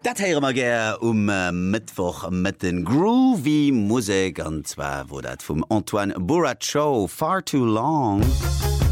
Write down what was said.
Dat heiere mag Mittwoch mit den Groovy Musik, und zwar wo dat vum Antoine Bourrat Show Far Too Long.